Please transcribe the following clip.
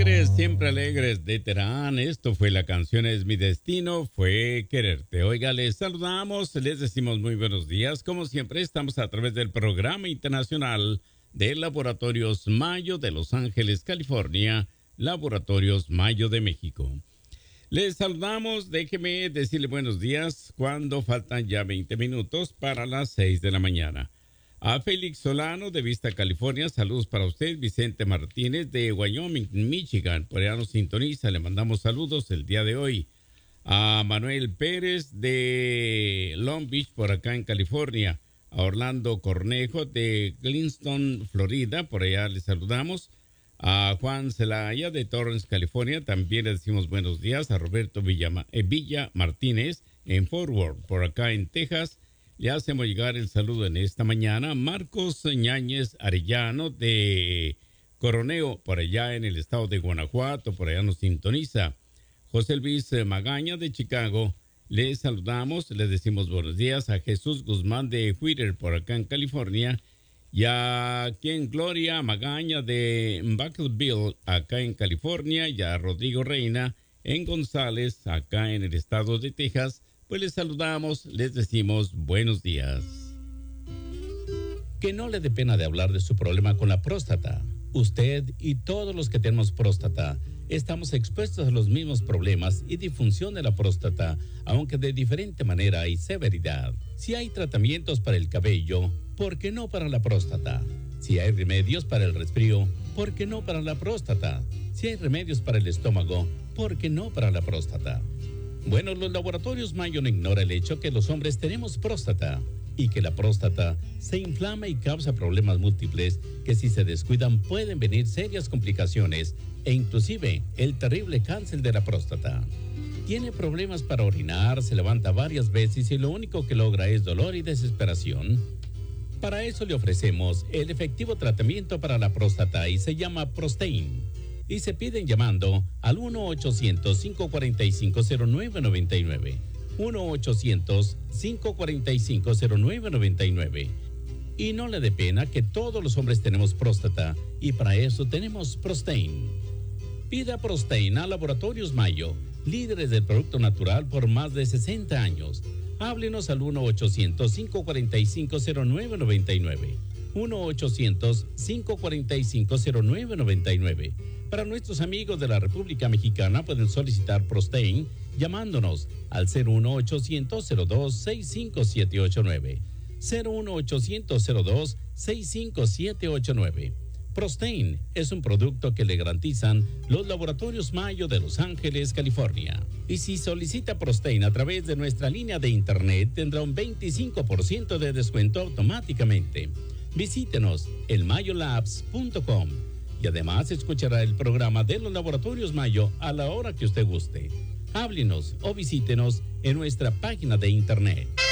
siempre alegres de Terán. Esto fue la canción Es mi destino, fue quererte. Oiga, les saludamos, les decimos muy buenos días. Como siempre, estamos a través del programa internacional de Laboratorios Mayo de Los Ángeles, California, Laboratorios Mayo de México. Les saludamos, déjeme decirle buenos días cuando faltan ya 20 minutos para las 6 de la mañana. A Félix Solano de Vista, California, saludos para usted. Vicente Martínez de Wyoming, Michigan, por allá nos sintoniza, le mandamos saludos el día de hoy. A Manuel Pérez de Long Beach, por acá en California. A Orlando Cornejo de Clinton, Florida, por allá le saludamos. A Juan Zelaya de Torrance, California, también le decimos buenos días. A Roberto Villa Martínez en Fort Worth, por acá en Texas. Le hacemos llegar el saludo en esta mañana. Marcos Ñáñez Arellano de Coroneo, por allá en el estado de Guanajuato, por allá nos sintoniza. José Luis Magaña de Chicago, le saludamos, le decimos buenos días. A Jesús Guzmán de Whittier, por acá en California. Y a quien Gloria Magaña de Buckville, acá en California. Y a Rodrigo Reina en González, acá en el estado de Texas. Pues les saludamos, les decimos buenos días. Que no le dé pena de hablar de su problema con la próstata. Usted y todos los que tenemos próstata estamos expuestos a los mismos problemas y disfunción de la próstata, aunque de diferente manera y severidad. Si hay tratamientos para el cabello, ¿por qué no para la próstata? Si hay remedios para el resfrío, ¿por qué no para la próstata? Si hay remedios para el estómago, ¿por qué no para la próstata? Bueno, los laboratorios Mayo no ignora el hecho que los hombres tenemos próstata y que la próstata se inflama y causa problemas múltiples que si se descuidan pueden venir serias complicaciones e inclusive el terrible cáncer de la próstata. Tiene problemas para orinar, se levanta varias veces y lo único que logra es dolor y desesperación. Para eso le ofrecemos el efectivo tratamiento para la próstata y se llama Prostain. Y se piden llamando al 1-800-545-0999. 1-800-545-0999. Y no le dé pena que todos los hombres tenemos próstata y para eso tenemos Prostain. Pida Prostain a Laboratorios Mayo, líderes del producto natural por más de 60 años. Háblenos al 1-800-545-0999. 1-800-545-0999. Para nuestros amigos de la República Mexicana pueden solicitar Prostain llamándonos al 01800-02-65789. 01800-02-65789. Prostain es un producto que le garantizan los laboratorios Mayo de Los Ángeles, California. Y si solicita Prostain a través de nuestra línea de internet, tendrá un 25% de descuento automáticamente. Visítenos en mayolabs.com y además escuchará el programa de los laboratorios Mayo a la hora que usted guste. Háblenos o visítenos en nuestra página de internet.